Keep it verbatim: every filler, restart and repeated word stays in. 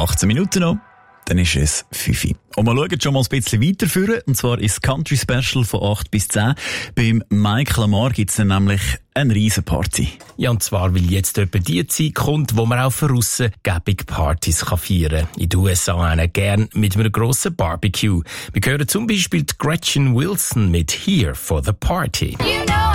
achtzehn Minuten noch, dann ist es fünf Uhr. Und wir schauen schon mal ein bisschen weiterführen, und zwar ist das Country Special von acht bis zehn. Beim Mike Lamar gibt es dann nämlich eine Riesenparty. Ja, und zwar, weil jetzt etwa die Zeit kommt, wo man auch von aussen gäbig Partys kann feiern kann. In den U S A auch gern mit einem grossen Barbecue. Wir hören zum Beispiel die Gretchen Wilson mit «Here for the Party». You know